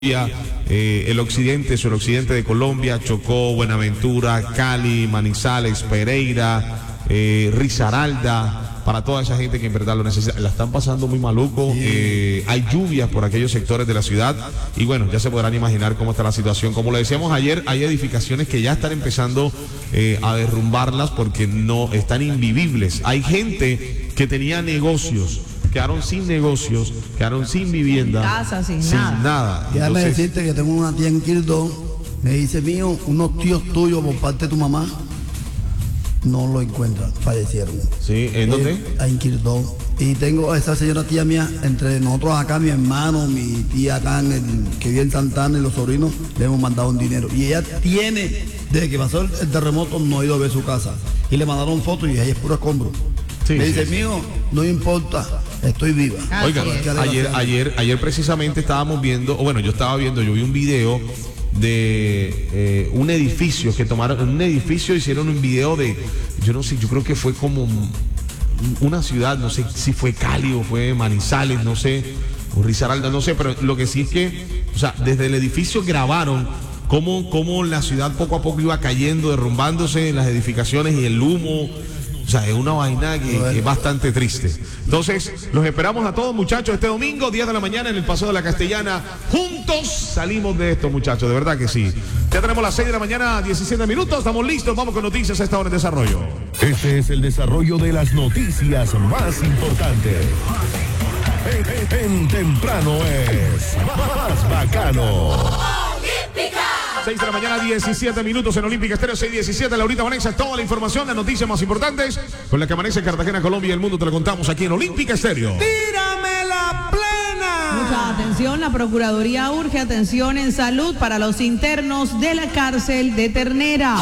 el suroccidente de Colombia, Chocó, Buenaventura, Cali, Manizales, Pereira, Risaralda, para toda esa gente que en verdad lo necesita. La están pasando muy maluco, hay lluvias por aquellos sectores de la ciudad y bueno, ya se podrán imaginar cómo está la situación. Como le decíamos ayer, hay edificaciones que ya están empezando a derrumbarlas porque no están invivibles. Hay gente que tenía negocios, quedaron sin negocios, quedaron sin vivienda, casa, sin nada. Déjame decirte que tengo una tía en Quildón, me dice mío, unos tíos tuyos por parte de tu mamá no lo encuentran, fallecieron. ¿Sí? ¿En dónde? En Quildón. Y tengo a esa señora tía mía, entre nosotros acá, mi hermano, mi tía acá, que vive en Santana y los sobrinos, le hemos mandado un dinero. Y ella tiene, desde que pasó el terremoto, no ha ido a ver su casa. Y le mandaron fotos y ella es puro escombro. Sí, me dice, mío, no importa, estoy viva. Oiga, ayer precisamente estábamos viendo, yo vi un video de un edificio que tomaron, en un edificio hicieron un video de, yo no sé, yo creo que fue como una ciudad, no sé si fue Cali o fue Manizales, no sé, o Risaralda, no sé, pero lo que sí es que, o sea, desde el edificio grabaron cómo la ciudad poco a poco iba cayendo, derrumbándose, las edificaciones y el humo. O sea, es una vaina que es bastante triste. Entonces, los esperamos a todos, muchachos, este domingo, 10 de la mañana, en el Paseo de la Castellana. Juntos salimos de esto, muchachos, de verdad que sí. Ya tenemos las 6 de la mañana, 17 minutos, estamos listos, vamos con noticias a esta hora en desarrollo. Este es el desarrollo de las noticias más importantes. En temprano es más bacano. 6 de la mañana, 17 minutos en Olímpica Estéreo, 6:17. Laurita Vanessa, toda la información, las noticias más importantes con la que amanece Cartagena, Colombia y el mundo te lo contamos aquí en Olímpica Estéreo. ¡Tírame la plena! Mucha atención, la Procuraduría urge atención en salud para los internos de la cárcel de Ternera.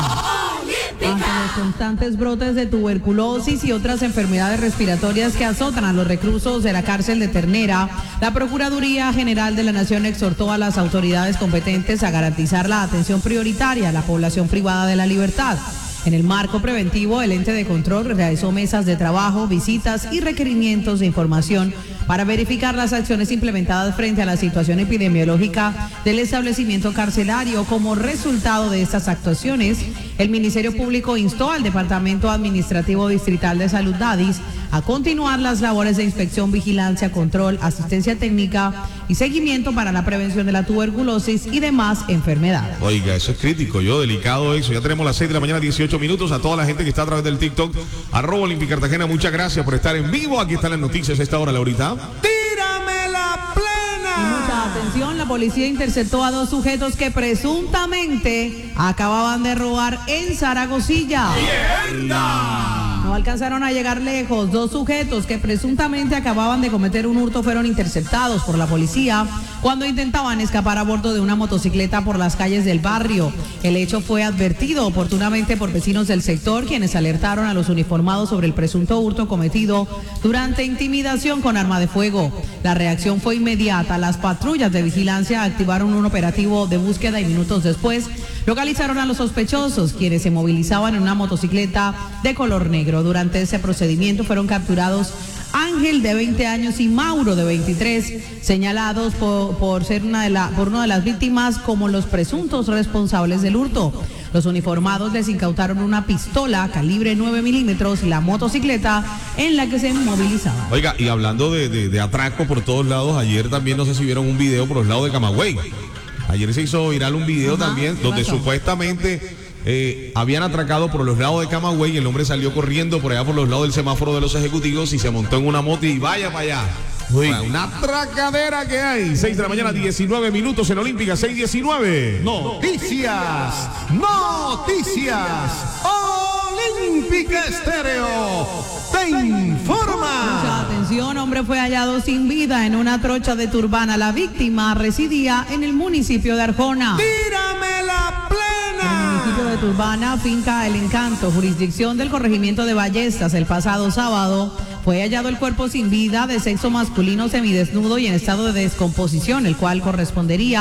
Ante los constantes brotes de tuberculosis y otras enfermedades respiratorias que azotan a los reclusos de la cárcel de Ternera, la Procuraduría General de la Nación exhortó a las autoridades competentes a garantizar la atención prioritaria a la población privada de la libertad. En el marco preventivo, el ente de control realizó mesas de trabajo, visitas y requerimientos de información para verificar las acciones implementadas frente a la situación epidemiológica del establecimiento carcelario. Como resultado de estas actuaciones, el Ministerio Público instó al Departamento Administrativo Distrital de Salud DADIS a continuar las labores de inspección, vigilancia, control, asistencia técnica y seguimiento para la prevención de la tuberculosis y demás enfermedades. Oiga, eso es crítico, delicado eso. Ya tenemos las 6 de la mañana, 18 minutos. A toda la gente que está a través del TikTok, @Olímpica Cartagena, muchas gracias por estar en vivo. Aquí están las noticias a esta hora, Laurita. ¡Tírame la plena! Y mucha atención, la policía interceptó a 2 sujetos que presuntamente acababan de robar en Zaragozilla. ¡Mierda! No alcanzaron a llegar lejos. 2 sujetos que presuntamente acababan de cometer un hurto fueron interceptados por la policía cuando intentaban escapar a bordo de una motocicleta por las calles del barrio. El hecho fue advertido oportunamente por vecinos del sector, quienes alertaron a los uniformados sobre el presunto hurto cometido durante intimidación con arma de fuego. La reacción fue inmediata. Las patrullas de vigilancia activaron un operativo de búsqueda y minutos después localizaron a los sospechosos, quienes se movilizaban en una motocicleta de color negro. Durante ese procedimiento fueron capturados Ángel, de 20 años, y Mauro, de 23, señalados por ser una de las víctimas como los presuntos responsables del hurto. Los uniformados les incautaron una pistola calibre 9 milímetros y la motocicleta en la que se movilizaban. Oiga, y hablando de atraco por todos lados, ayer también, no sé si vieron un video por los lados de Camagüey. Ayer se hizo viral un video también donde supuestamente habían atracado por los lados de Camagüey y el hombre salió corriendo por allá por los lados del semáforo de los ejecutivos y se montó en una moto y vaya para allá. Una atracadera que hay. 6 de la mañana, 19 minutos en Olímpica, 6:19. Noticias. Olímpica Estéreo te informa. Mucha atención, hombre fue hallado sin vida en una trocha de Turbana. La víctima residía en el municipio de Arjona. ¡Tírame la plena! En el municipio de Turbana, finca El Encanto, jurisdicción del corregimiento de Ballestas, el pasado sábado fue hallado el cuerpo sin vida de sexo masculino semidesnudo y en estado de descomposición, el cual correspondería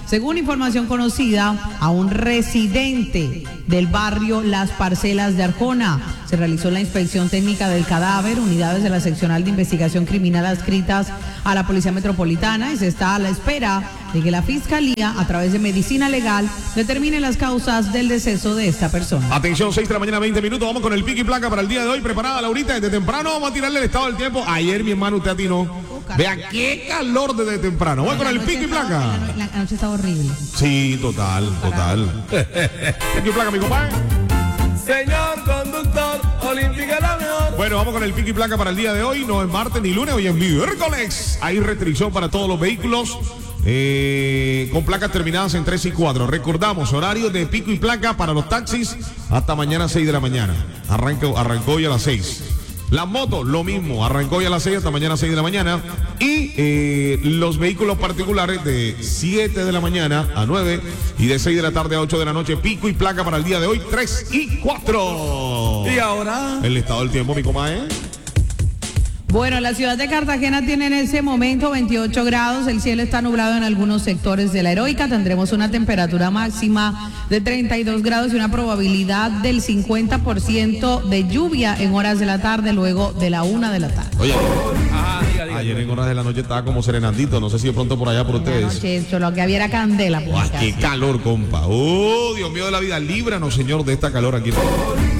según información conocida a un residente del barrio Las Parcelas de Arjona. Se realizó la inspección técnica del cadáver, unidades de la seccional de investigación criminal adscritas a la Policía Metropolitana, y se está a la espera de que la Fiscalía, a través de medicina legal, determine las causas del deceso de esta persona. Atención, 6 de la mañana, 20 minutos. Vamos con el pico y placa para el día de hoy. Preparada, Laurita, desde temprano vamos a tirarle el estado del tiempo. Ayer, mi hermano, usted atinó. Vean qué calor desde temprano. Voy con el pico y placa. La noche está horrible. Sí, total. Pico y placa, mi compadre. Señor conductor, Olímpica la mejor. Bueno, vamos con el pico y placa para el día de hoy. No es martes ni lunes, hoy es miércoles. Hay restricción para todos los vehículos con placas terminadas en 3 y 4. Recordamos, horario de pico y placa para los taxis hasta mañana 6 de la mañana. Arrancó hoy a las 6. Las motos, lo mismo, arrancó hoy a las 6 hasta mañana 6 de la mañana. Y los vehículos particulares de 7 de la mañana a 9 y de 6 de la tarde a 8 de la noche. Pico y placa para el día de hoy, 3 y 4. Y ahora, El estado del tiempo, mi comadre. Bueno, la ciudad de Cartagena tiene en ese momento 28 grados, el cielo está nublado en algunos sectores de la Heroica, tendremos una temperatura máxima de 32 grados y una probabilidad del 50% de lluvia en horas de la tarde, luego de la 1 de la tarde. Oye, diga. ayer en horas de la noche estaba como serenandito, no sé si de pronto por allá por ustedes. Noche, lo que había era candela. por Uah, acá. qué calor, compa. Oh, Dios mío de la vida, líbranos, Señor, de esta calor aquí.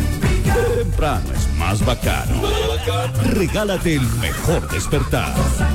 Temprano es más bacano. Regálate el mejor despertar.